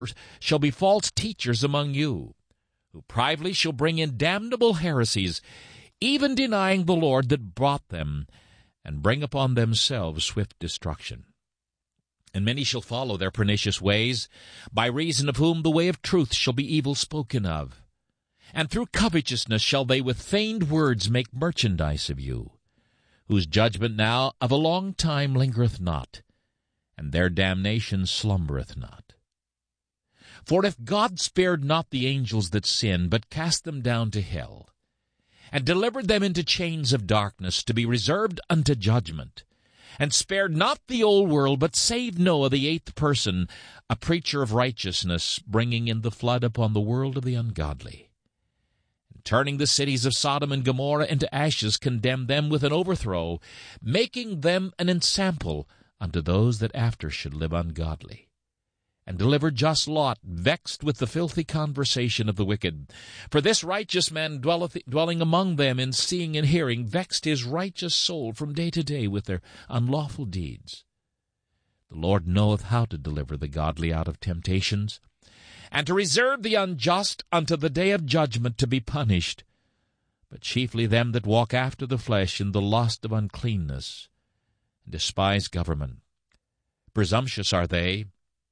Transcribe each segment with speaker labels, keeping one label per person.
Speaker 1: shall be false teachers among you, who privately shall bring in damnable heresies, even denying the Lord that brought them, and bring upon themselves swift destruction. And many shall follow their pernicious ways, by reason of whom the way of truth shall be evil spoken of. And through covetousness shall they with feigned words make merchandise of you, whose judgment now of a long time lingereth not, and their damnation slumbereth not. For if God spared not the angels that sinned, but cast them down to hell, and delivered them into chains of darkness to be reserved unto judgment, and spared not the old world, but saved Noah the eighth person, a preacher of righteousness, bringing in the flood upon the world of the ungodly, and turning the cities of Sodom and Gomorrah into ashes, condemned them with an overthrow, making them an ensample unto those that after should live ungodly, and delivered just Lot, vexed with the filthy conversation of the wicked. For this righteous man dwelling among them in seeing and hearing, vexed his righteous soul from day to day with their unlawful deeds. The Lord knoweth how to deliver the godly out of temptations, and to reserve the unjust unto the day of judgment to be punished, but chiefly them that walk after the flesh in the lust of uncleanness, and despise government. Presumptuous are they,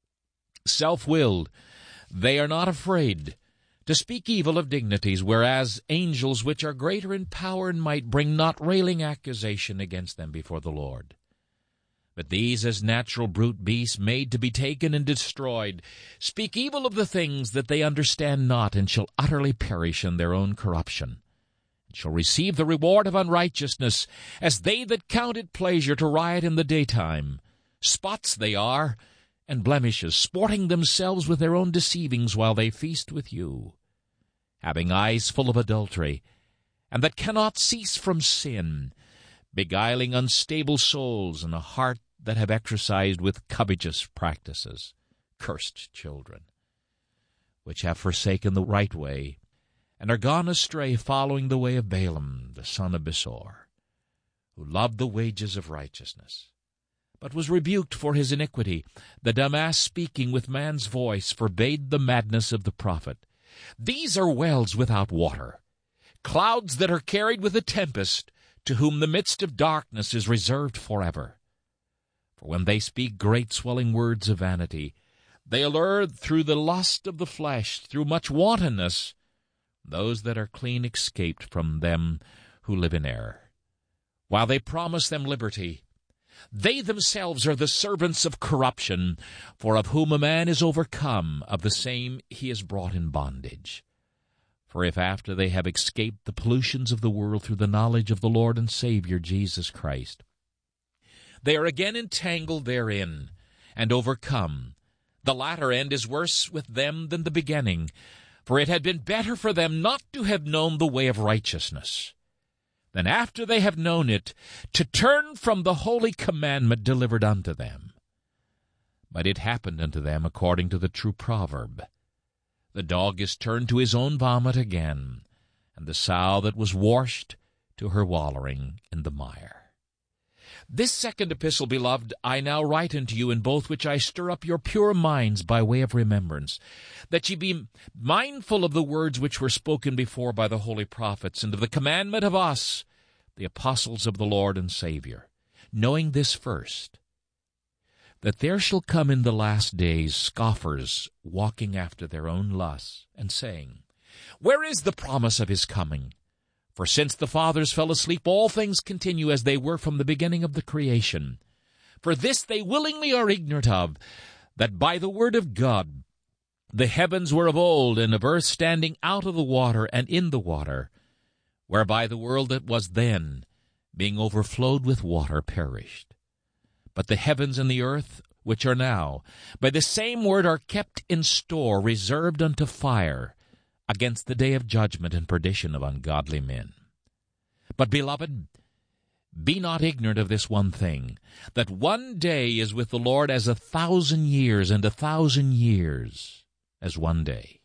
Speaker 1: self-willed, they are not afraid to speak evil of dignities, whereas angels which are greater in power and might bring not railing accusation against them before the Lord. But these, as natural brute beasts made to be taken and destroyed, speak evil of the things that they understand not, and shall utterly perish in their own corruption, and shall receive the reward of unrighteousness, as they that count it pleasure to riot in the daytime. Spots they are, and blemishes, sporting themselves with their own deceivings while they feast with you, having eyes full of adultery, and that cannot cease from sin, beguiling unstable souls, and a heart that have exercised with covetous practices. Cursed children, which have forsaken the right way, and are gone astray, following the way of Balaam, the son of Besor, who loved the wages of righteousness, but was rebuked for his iniquity. The dumb ass, speaking with man's voice, forbade the madness of the prophet. These are wells without water, clouds that are carried with a tempest, to whom the midst of darkness is reserved forever. For when they speak great swelling words of vanity, they allure through the lust of the flesh, through much wantonness, those that are clean escaped from them who live in error. While they promise them liberty, they themselves are the servants of corruption, for of whom a man is overcome, of the same he is brought in bondage. For if after they have escaped the pollutions of the world through the knowledge of the Lord and Savior Jesus Christ, they are again entangled therein, and overcome, the latter end is worse with them than the beginning, for it had been better for them not to have known the way of righteousness, than after they have known it, to turn from the holy commandment delivered unto them. But it happened unto them according to the true proverb, the dog is turned to his own vomit again, and the sow that was washed to her wallowing in the mire. This second epistle, beloved, I now write unto you, in both which I stir up your pure minds by way of remembrance, that ye be mindful of the words which were spoken before by the holy prophets, and of the commandment of us, the apostles of the Lord and Savior, knowing this first, that there shall come in the last days scoffers, walking after their own lusts, and saying, Where is the promise of his coming? For since the fathers fell asleep, all things continue as they were from the beginning of the creation. For this they willingly are ignorant of, that by the word of God the heavens were of old, and of earth standing out of the water and in the water, whereby the world that was then, being overflowed with water, perished. But the heavens and the earth, which are now, by the same word are kept in store, reserved unto fire, against the day of judgment and perdition of ungodly men. But, beloved, be not ignorant of this one thing, that one day is with the Lord as 1,000 years, and 1,000 years as one day.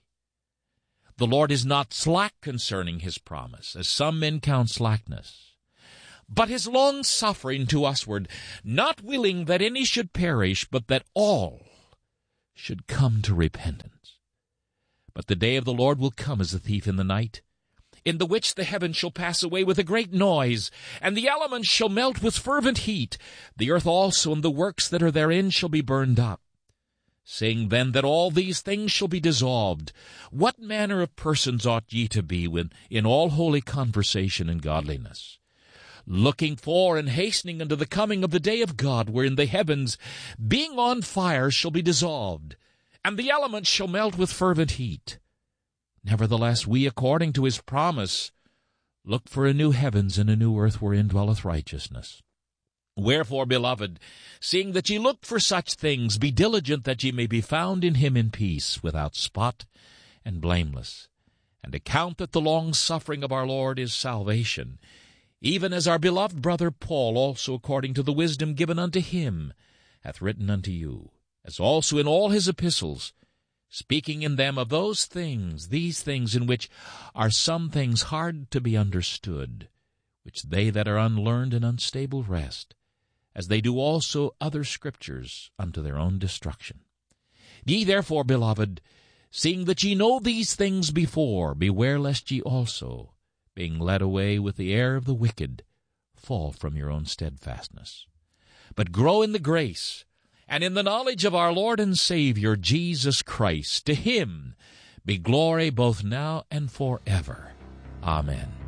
Speaker 1: The Lord is not slack concerning his promise, as some men count slackness, but is long-suffering to usward, not willing that any should perish, but that all should come to repentance. But the day of the Lord will come as a thief in the night, in the which the heavens shall pass away with a great noise, and the elements shall melt with fervent heat. The earth also and the works that are therein shall be burned up. Seeing then that all these things shall be dissolved, what manner of persons ought ye to be in all holy conversation and godliness, looking for and hastening unto the coming of the day of God, wherein the heavens, being on fire, shall be dissolved, and the elements shall melt with fervent heat? Nevertheless, we, according to his promise, look for a new heavens and a new earth wherein dwelleth righteousness. Wherefore, beloved, seeing that ye look for such things, be diligent that ye may be found in him in peace, without spot and blameless, and account that the long-suffering of our Lord is salvation, even as our beloved brother Paul also, according to the wisdom given unto him, hath written unto you, as also in all his epistles, speaking in them of these things in which are some things hard to be understood, which they that are unlearned and unstable wrest, as they do also other scriptures unto their own destruction. Ye therefore, beloved, seeing that ye know these things before, beware lest ye also, being led away with the air of the wicked, fall from your own steadfastness. But grow in the grace and in the knowledge of our Lord and Savior, Jesus Christ. To him be glory both now and forever. Amen.